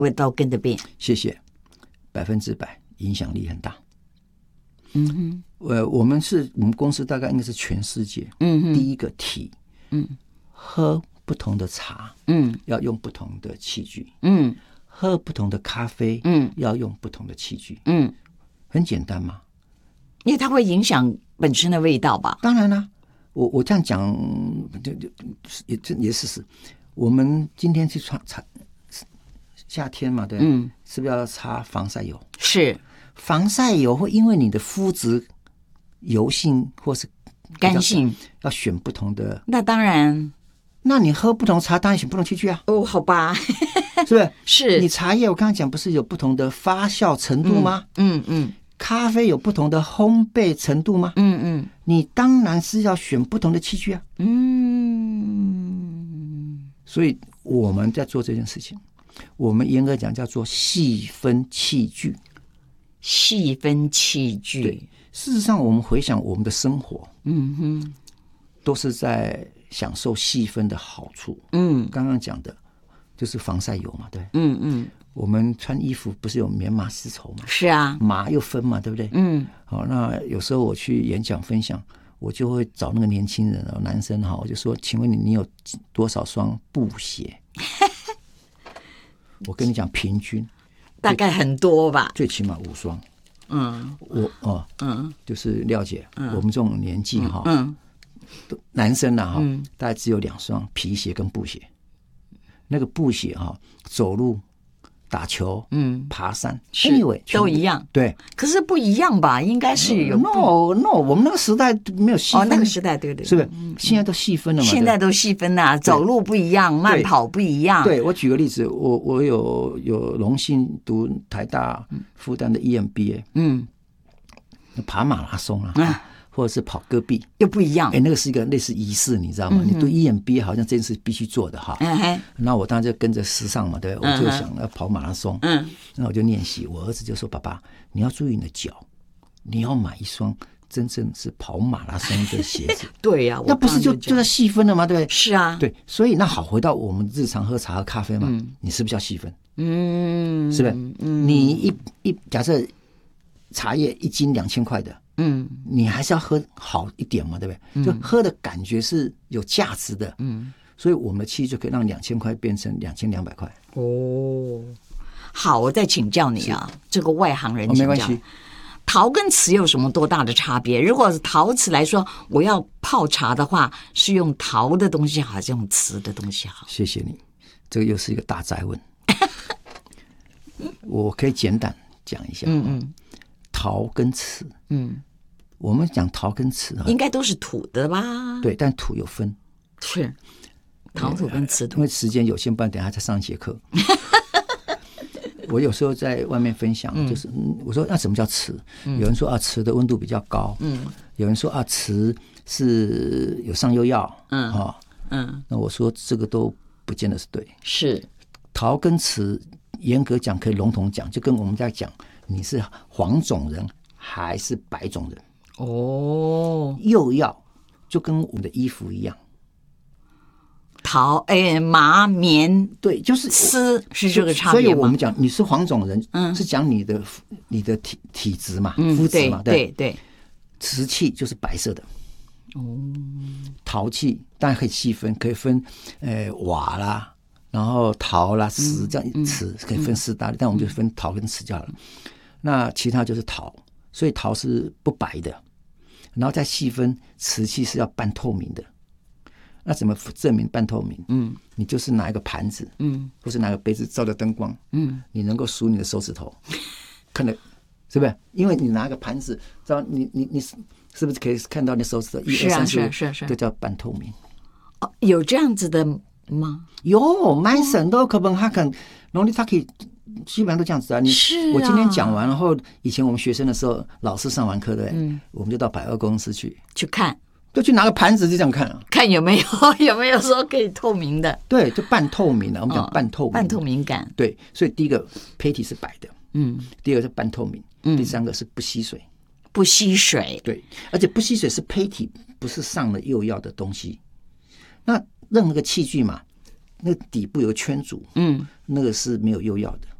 味道跟着变。 谢谢，100%影响力很大。我们公司大概应该是全世界第一个提喝不同的茶要用不同的器具，喝不同的咖啡要用不同的器具，很简单嘛， 因为它会影响本身的味道吧？ 当然啦，我这样讲也是事实。我们今天去擦夏天嘛，对，是不是要擦防晒油？ 是， 防晒油会因为你的肤质油性或是干性， 要选不同的。 那当然， 那你喝不同茶，当然选不同器具啊。 哦，好吧， 是不是？ 是你茶叶，我刚才讲不是有不同的发酵程度吗？咖啡有不同的烘焙程度吗？你当然是要选不同的器具啊。所以我们在做这件事情，我们严格讲叫做细分器具。 细分器具。 对，事实上我们回想我们的生活，都是在享受细分的好处。刚刚讲的就是防晒油嘛，对。我们穿衣服不是有棉麻丝绸吗？ 是啊， 麻又分嘛，对不对？好，那有时候我去演讲分享，我就会找那个年轻人男生哈，我就说，请问你有多少双布鞋？我跟你讲，平均大概很多吧， 最起码5双。就是廖姐，我们这种年纪哈，男生啊哈，大概只有2双皮鞋跟布鞋。那个布鞋哈，走路、打球、爬山 ，anyway 都一样。 对， 可是不一样吧？应该是有。 No， 我们那个时代没有细分。 那个时代对， 是不是？现在都细分了嘛？ 现在都细分了，走路不一样，慢跑不一样。 对，我举个例子，我有荣幸读台大复旦的 EMBA，跑马拉松啊。或者是跑戈壁又不一样， 那个是一个类似仪式，你知道吗？你读 EMBA 好像这件事必须做的哈。那我当然就跟着时尚嘛，对，我就想要跑马拉松。那我就练习。我儿子就说：“爸爸，你要注意你的脚，你要买一双真正是跑马拉松的鞋子。” 对呀， 那不是就在细分了吗？对不对？ 是啊， 对，所以那好，回到我们日常喝茶喝咖啡嘛，你是不是要细分？是不是？你假设茶叶1斤2000块的。你还是要喝好一点嘛，对不对？就喝的感觉是有价值的。所以我们的器就可以让2000块变成2200块。 好，我再请教你啊，这个外行人请教。 没关系。 陶跟瓷有什么多大的差别？如果是陶瓷来说，我要泡茶的话，是用陶的东西好，还是用瓷的东西好？ 谢谢你，这个又是一个大哉问。我可以简短讲一下。陶跟瓷，我们讲陶跟瓷应该都是土的吧？ 对，但土有分， 是陶土跟瓷土。 因为时间有限，不然等一下再上一节课。我有时候在外面分享，就是我说那什么叫瓷？有人说啊，瓷的温度比较高。有人说啊，瓷是有上釉药。那我说这个都不见得是对。 是陶跟瓷，严格讲可以笼统讲，就跟我们在讲。你是黄种人还是白种人？釉药就跟我们的衣服一样， 陶麻棉， 对，就是丝是这个差别吗？ 所以我们讲你是黄种人，是讲你的体质嘛，肤质嘛， 对。 瓷器就是白色的。陶器当然可以细分，可以分瓦啦，然后陶啦、瓷这样，瓷可以分4大类，但我们就分陶跟瓷就好了。那其他就是陶，所以陶是不白的，然后再细分，瓷器是要半透明的。那怎么证明半透明？你就是拿一个盘子，或是拿个杯子照着灯光，你能够数你的手指头，看得是不是？因为你拿个盘子，知道你是不是可以看到你手指头1、2、3、4、5，这叫半透明。 有这样子的吗？ 有，满省都可本哈肯，农历他可以。基本上都这样子啊！我今天讲完，然后以前我们学生的时候，老师上完课的，我们就到百货公司去看， 就去拿个盘子就这样看啊， 看有没有说可以透明的。 对，就半透明的，我们讲半透明， 半透明感。 对，所以第一个胚体是白的，第二个是半透明，第三个是不吸水， 不吸水， 对，而且不吸水是胚体，不是上了釉药的东西。那任何个器具嘛， 那底部有个圈组，那个是没有釉药的。